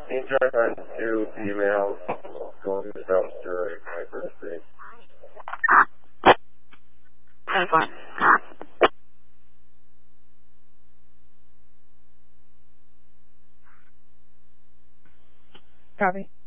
Can you try to find 2 emails going to the dumpster at my birthday? Copy.